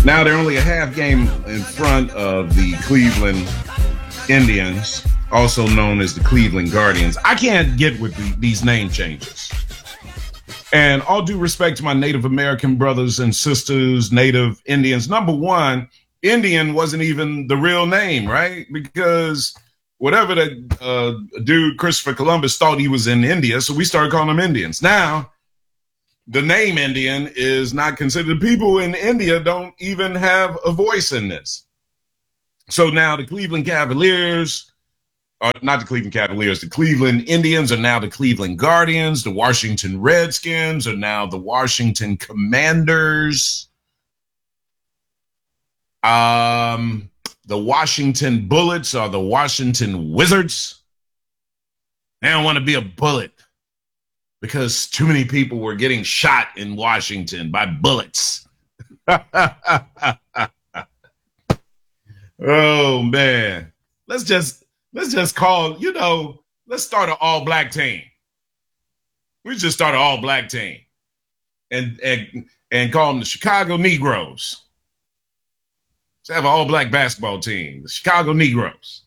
Now they're only a half game in front of the Cleveland Indians, also known as the Cleveland Guardians. I can't get with these name changes. And all due respect to my Native American brothers and sisters, Native Indians, number one, Indian wasn't even the real name, right? Because whatever that dude, Christopher Columbus, thought he was in India, so we started calling them Indians. Now, the name Indian is not considered. People in India don't even have a voice in this. So now the Cleveland Cavaliers, not the Cleveland Cavaliers, the Cleveland Indians are now the Cleveland Guardians. The Washington Redskins are now the Washington Commanders. The Washington Bullets are the Washington Wizards. They don't want to be a Bullet because too many people were getting shot in Washington by bullets. Oh, man. Let's just call, let's start an all-black team. We just start an all-black team and call them the Chicago Negroes. Let's have an all-black basketball team, the Chicago Negroes.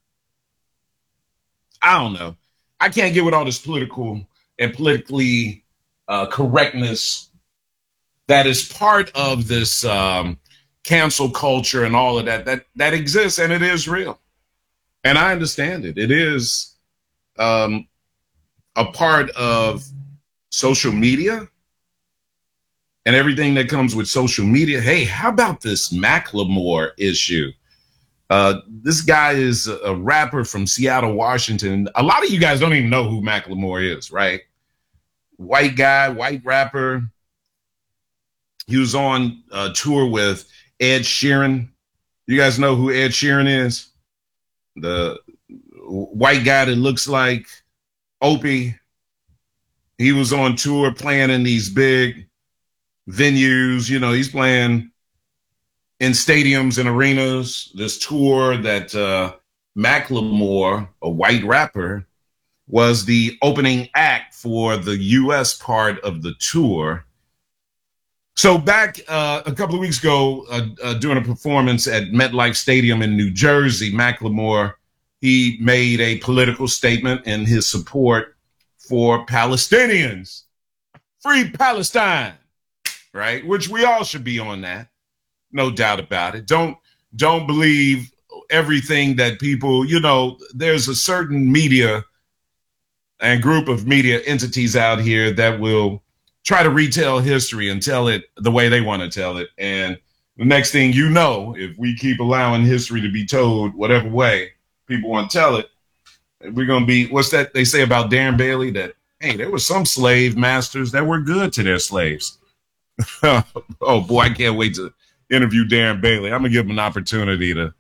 I don't know. I can't get with all this political and politically correctness that is part of this cancel culture and all of that exists, and it is real. And I understand it. It is a part of social media and everything that comes with social media. Hey, how about this Macklemore issue? This guy is a rapper from Seattle, Washington. A lot of you guys don't even know who Macklemore is, right? White guy, white rapper. He was on a tour with Ed Sheeran. You guys know who Ed Sheeran is? The white guy that looks like Opie. He was on tour playing in these big venues. He's playing in stadiums and arenas. This tour that Macklemore, a white rapper, was the opening act for the U.S. part of the tour. So back a couple of weeks ago, during a performance at MetLife Stadium in New Jersey, Macklemore, he made a political statement in his support for Palestinians. Free Palestine, right? Which we all should be on that. No doubt about it. Don't believe everything that people, there's a certain media and group of media entities out here that will try to retell history and tell it the way they want to tell it. And the next thing you know, if we keep allowing history to be told whatever way people want to tell it, we're going to be, what's that they say about Darren Bailey? That, hey, there were some slave masters that were good to their slaves. Oh, boy, I can't wait to interview Darren Bailey. I'm going to give him an opportunity to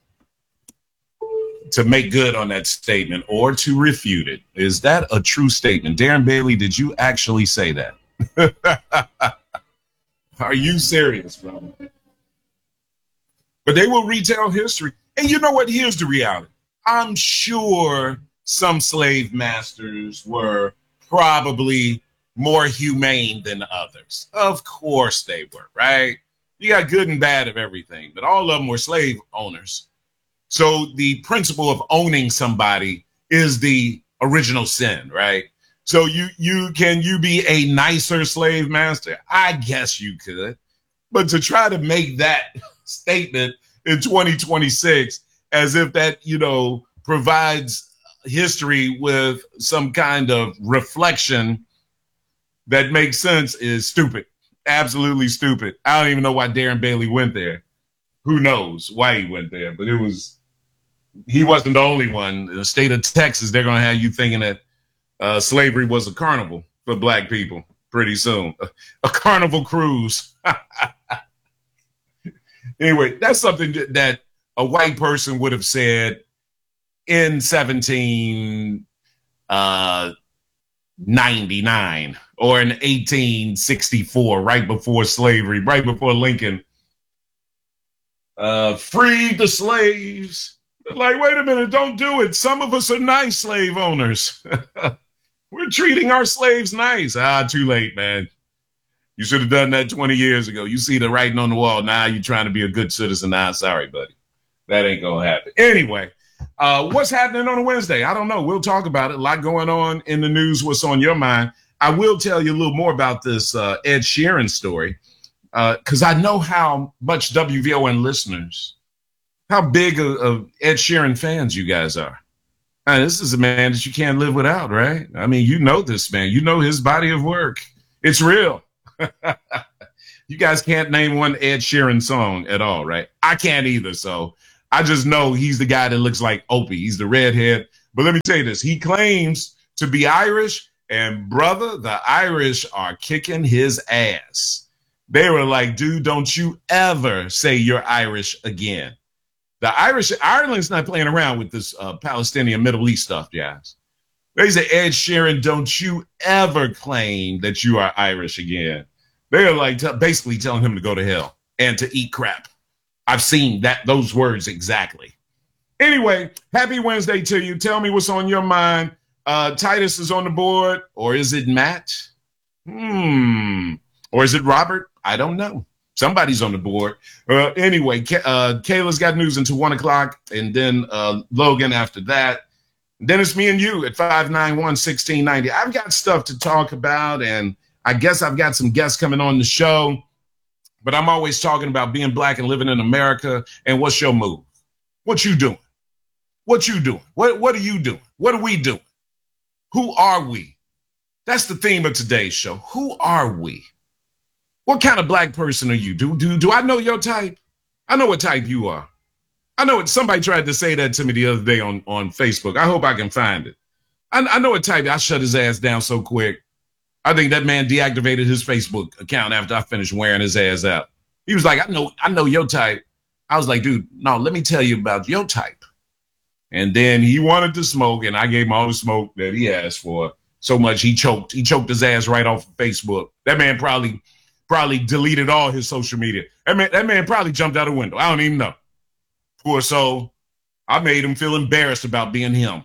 make good on that statement or to refute it. Is that a true statement? Darren Bailey, did you actually say that? Are you serious, bro? But they will retell history. And you know what? Here's the reality. I'm sure some slave masters were probably more humane than others. Of course they were, right? You got good and bad of everything, but all of them were slave owners. So the principle of owning somebody is the original sin, right? So you be a nicer slave master? I guess you could. But to try to make that statement in 2026 as if that, provides history with some kind of reflection that makes sense is stupid. Absolutely stupid. I don't even know why Darren Bailey went there. Who knows why he went there? But he wasn't the only one. In the state of Texas, they're going to have you thinking that slavery was a carnival for black people pretty soon. A carnival cruise. Anyway, that's something that a white person would have said in 1799 or in 1864, right before slavery, right before Lincoln freed the slaves. Like, wait a minute, don't do it. Some of us are nice slave owners. We're treating our slaves nice. Too late, man. You should have done that 20 years ago. You see the writing on the wall. Now you're trying to be a good citizen. Nah, sorry, buddy. That ain't going to happen. Anyway, what's happening on a Wednesday? I don't know. We'll talk about it. A lot going on in the news. What's on your mind? I will tell you a little more about this Ed Sheeran story because I know how much WVON listeners, how big of Ed Sheeran fans you guys are. This is a man that you can't live without, right? I mean, you know this man. You know his body of work. It's real. You guys can't name one Ed Sheeran song at all, right? I can't either, so I just know he's the guy that looks like Opie. He's the redhead. But let me tell you this. He claims to be Irish, and brother, the Irish are kicking his ass. They were like, dude, don't you ever say you're Irish again. Ireland's not playing around with this Palestinian Middle East stuff, guys. They say, Ed Sheeran, don't you ever claim that you are Irish again. They're like basically telling him to go to hell and to eat crap. I've seen those words exactly. Anyway, happy Wednesday to you. Tell me what's on your mind. Titus is on the board, or is it Matt? Or is it Robert? I don't know. Somebody's on the board. Anyway, Kayla's got news until 1 o'clock, and then Logan after that. Then it's me and you at 591-1690. I've got stuff to talk about, and I guess I've got some guests coming on the show, but I'm always talking about being black and living in America. And what's your move? What you doing? What you doing? What are you doing? What are we doing? Who are we? That's the theme of today's show. Who are we? What kind of black person are you? Do I know your type? I know what type you are. I know somebody tried to say that to me the other day on Facebook. I hope I can find it. I know what type. I shut his ass down so quick. I think that man deactivated his Facebook account after I finished wearing his ass out. He was like, I know your type. I was like, dude, no, let me tell you about your type. And then he wanted to smoke, and I gave him all the smoke that he asked for. So much he choked. He choked his ass right off of Facebook. That man probably deleted all his social media. That man probably jumped out a window. I don't even know. Poor soul. I made him feel embarrassed about being him.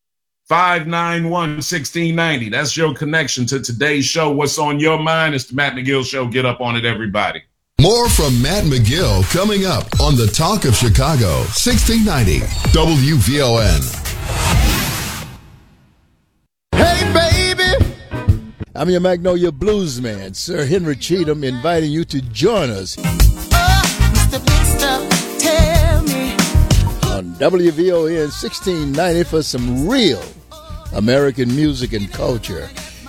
591-1690. That's your connection to today's show. What's on your mind? It's the Matt McGill Show. Get up on it, everybody. More from Matt McGill coming up on the Talk of Chicago, 1690 WVON. Hey, baby! I'm your Magnolia Blues man, Sir Henry Cheatham, inviting you to join us Mr. Big Stuff, tell me. on WVON 1690 for some real American music and culture.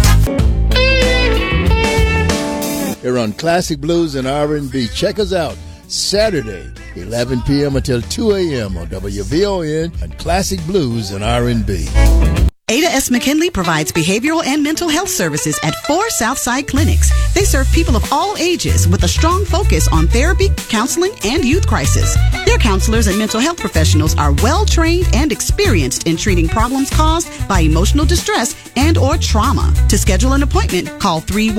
Here on Classic Blues and R&B. Check us out Saturday, 11 p.m. until 2 a.m. on WVON and Classic Blues and R&B. Ada S. McKinley provides behavioral and mental health services at 4 Southside clinics. They serve people of all ages with a strong focus on therapy, counseling, and youth crisis. Their counselors and mental health professionals are well-trained and experienced in treating problems caused by emotional distress and or trauma. To schedule an appointment, call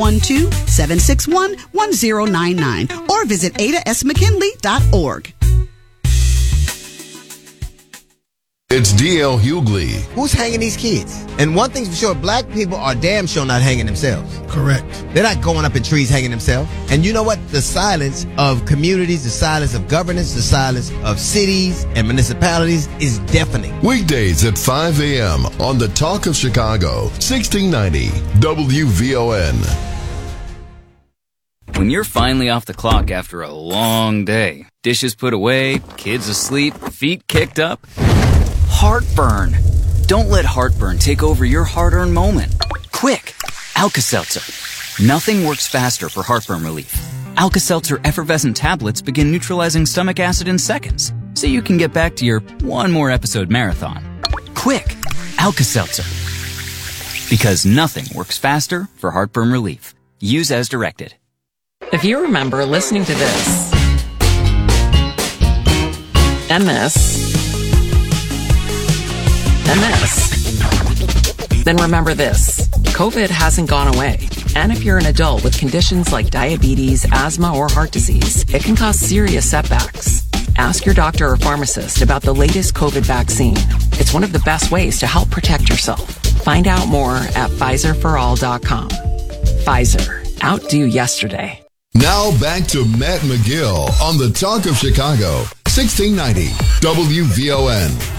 312-761-1099 or visit adasmckinley.org. It's D.L. Hughley. Who's hanging these kids? And one thing's for sure, black people are damn sure not hanging themselves. Correct. They're not going up in trees hanging themselves. And you know what? The silence of communities, the silence of governance, the silence of cities and municipalities is deafening. Weekdays at 5 a.m. on the Talk of Chicago, 1690 WVON. When you're finally off the clock after a long day, dishes put away, kids asleep, feet kicked up, heartburn. Don't let heartburn take over your hard-earned moment. Quick, Alka-Seltzer. Nothing works faster for heartburn relief. Alka-Seltzer effervescent tablets begin neutralizing stomach acid in seconds, so you can get back to your one more episode marathon. Quick, Alka-Seltzer. Because nothing works faster for heartburn relief. Use as directed. If you remember listening to this and this and this, then remember this. COVID hasn't gone away. And if you're an adult with conditions like diabetes, asthma, or heart disease, it can cause serious setbacks. Ask your doctor or pharmacist about the latest COVID vaccine. It's one of the best ways to help protect yourself. Find out more at PfizerForAll.com. Pfizer. Outdo yesterday. Now back to Matt McGill on the Talk of Chicago, 1690 WVON.